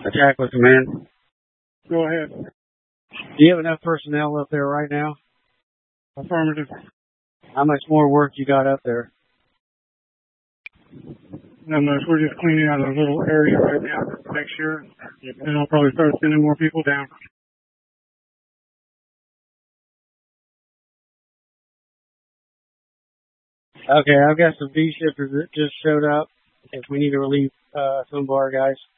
Attack with command. Go ahead. Do you have enough personnel up there right now? Affirmative. How much more work you got up there? Not much. We're just cleaning out a little area right now. Make sure. And I'll probably start sending more people down. Okay, I've got some V shippers that just showed up. If we need to relieve some of our guys.